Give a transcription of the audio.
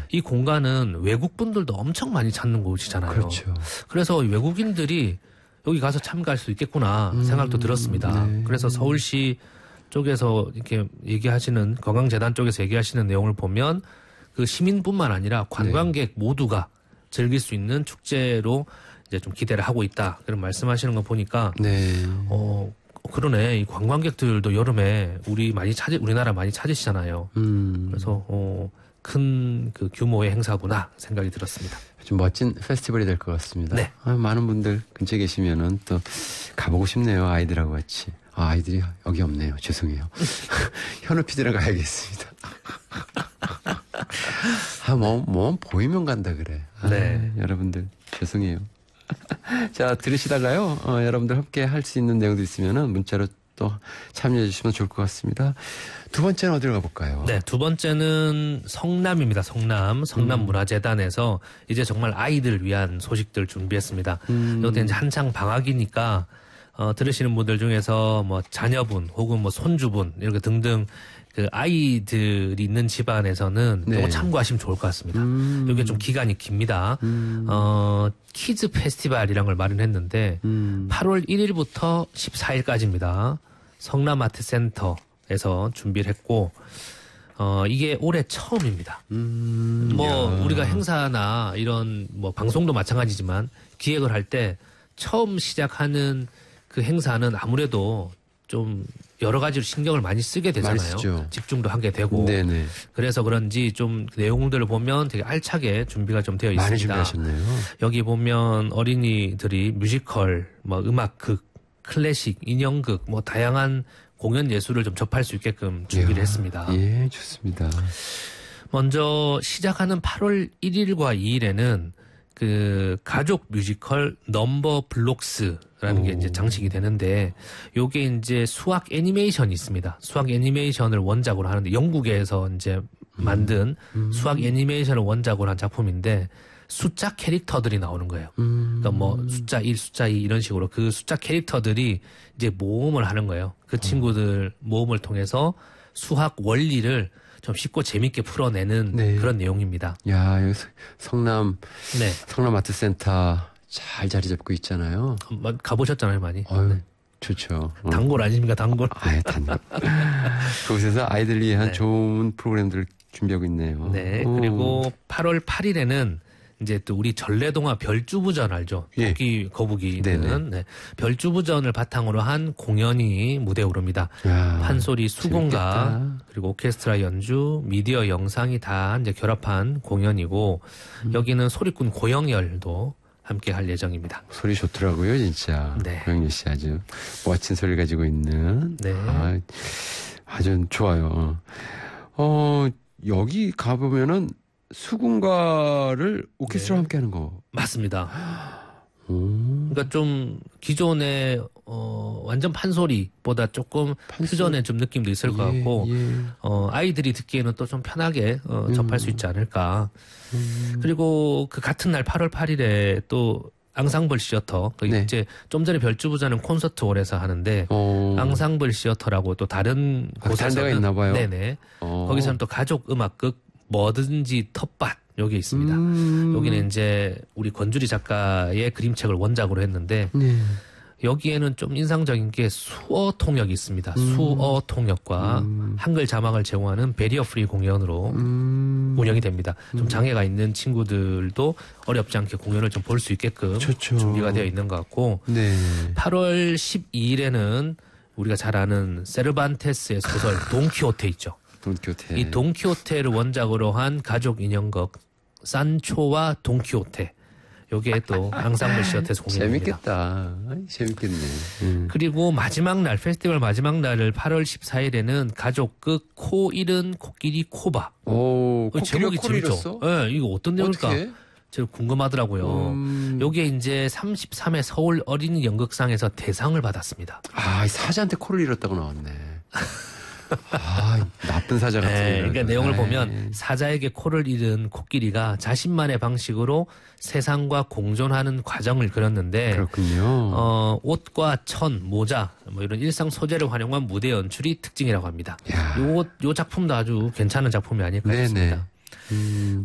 이 공간은 외국 분들도 엄청 많이 찾는 곳이잖아요. 그렇죠. 그래서 외국인들이 여기 가서 참가할 수 있겠구나 생각도 들었습니다. 네. 그래서 서울시 쪽에서 이렇게 얘기하시는 관광재단 쪽에서 얘기하시는 내용을 보면 그 시민뿐만 아니라 관광객 모두가 즐길 수 있는 축제로 이제 좀 기대를 하고 있다. 그런 말씀하시는 거 보니까 그러네. 이 관광객들도 여름에 우리나라 많이 찾으시잖아요. 그래서 큰 그 규모의 행사구나 생각이 들었습니다. 좀 멋진 페스티벌이 될 것 같습니다. 네. 많은 분들 근처에 계시면은 또 가보고 싶네요. 아이들하고 같이. 아이들이 여기 없네요. 죄송해요. 현우 PD랑 가야겠습니다. 뭐 보이면 간다 그래. 네. 여러분들 죄송해요. 자, 들으시다가요. 여러분들 함께 할 수 있는 내용도 있으면은 문자로 또 참여해 주시면 좋을 것 같습니다. 두 번째는 어디로 가볼까요? 네, 두 번째는 성남입니다. 성남문화재단에서 이제 정말 아이들 위한 소식들 준비했습니다. 이것도 이제 한창 방학이니까 들으시는 분들 중에서 뭐 자녀분 혹은 뭐 손주분 이렇게 등등 그 아이들이 있는 집안에서는 이거 참고하시면 좋을 것 같습니다. 이게 좀 기간이 깁니다. 키즈 페스티벌이란 걸 마련했는데 8월 1일부터 14일까지입니다. 성남아트센터에서 준비를 했고 이게 올해 처음입니다. 우리가 행사나 이런 뭐 방송도 마찬가지지만 기획을 할 때 처음 시작하는 그 행사는 아무래도 좀 여러 가지로 신경을 많이 쓰게 되잖아요. 집중도 하게 되고. 네네. 그래서 그런지 좀 내용들을 보면 되게 알차게 준비가 좀 되어 있습니다. 많이 준비하셨네요. 여기 보면 어린이들이 뮤지컬, 뭐 음악극, 클래식, 인형극, 뭐 다양한 공연 예술을 좀 접할 수 있게끔 준비를 했습니다. 예, 좋습니다. 먼저 시작하는 8월 1일과 2일에는 그 가족 뮤지컬 넘버 블록스라는 게 이제 장식이 되는데 요게 이제 수학 애니메이션이 있습니다. 수학 애니메이션을 원작으로 하는데 영국에서 이제 만든 수학 애니메이션을 원작으로 한 작품인데 숫자 캐릭터들이 나오는 거예요. 그러니까 뭐 숫자 1, 숫자 2 이런 식으로 그 숫자 캐릭터들이 이제 모험을 하는 거예요. 그 친구들 모험을 통해서 수학 원리를 좀 쉽고 재밌게 풀어내는 그런 내용입니다. 야, 여기 성남 아트센터 잘 자리 잡고 있잖아요. 가보셨잖아요, 많이. 좋죠. 단골 아닙니까, 단골? 단골. 그곳에서 아이들 위한 좋은 프로그램들을 준비하고 있네요. 네, 그리고 8월 8일에는 이제 또 우리 전래동화 별주부전 알죠? 토끼 거북이는 별주부전을 바탕으로 한 공연이 무대에 오릅니다. 판소리 수공가 그리고 오케스트라 연주, 미디어 영상이 다 이제 결합한 공연이고 여기는 소리꾼 고영열도 함께 할 예정입니다. 소리 좋더라고요, 진짜. 고영열 씨 아주 멋진 소리를 가지고 있는. 아주 좋아요. 여기 가보면은 수군가를 오케스트라와 함께 하는 거. 맞습니다. 그러니까 좀 기존의 완전 판소리보다 조금 퓨전의 좀 느낌도 있을 것 같고 아이들이 듣기에는 또 좀 편하게 접할 수 있지 않을까. 그리고 그 같은 날 8월 8일에 또 앙상블 시어터 이제 좀 전에 별주부자는 콘서트홀에서 하는데 앙상블 시어터라고 또 다른 곳에서는 데가 있나 봐요. 거기서는 또 가족 음악극 뭐든지 텃밭 여기 있습니다. 여기는 이제 우리 권주리 작가의 그림책을 원작으로 했는데 여기에는 좀 인상적인 게 수어 통역이 있습니다. 수어 통역과 한글 자막을 제공하는 베리어 프리 공연으로 운영이 됩니다. 좀 장애가 있는 친구들도 어렵지 않게 공연을 좀 볼 수 있게끔 준비가 되어 있는 것 같고 8월 12일에는 우리가 잘 아는 세르반테스의 소설 돈키호테 있죠. 이 돈키호테를 원작으로 한 가족 인형극 산초와 돈키호테. 요게 또 앙상블 시어터에서 공연입니다. 재밌겠다. 재밌겠네. 그리고 마지막 날, 페스티벌 마지막 날을 8월 14일에는 가족극 코 잃은 코끼리 코바. 제목이 재밌죠? 네, 이거 어떤 내용일까? 제가 궁금하더라고요. 요게 이제 33회 서울 어린이 연극상에서 대상을 받았습니다. 사자한테 코를 잃었다고 나왔네. 나쁜 사자 같은. 그러니까 내용을 보면 사자에게 코를 잃은 코끼리가 자신만의 방식으로 세상과 공존하는 과정을 그렸는데 그렇군요. 옷과 천, 모자 뭐 이런 일상 소재를 활용한 무대 연출이 특징이라고 합니다. 요 작품도 아주 괜찮은 작품이 아닐까 싶습니다.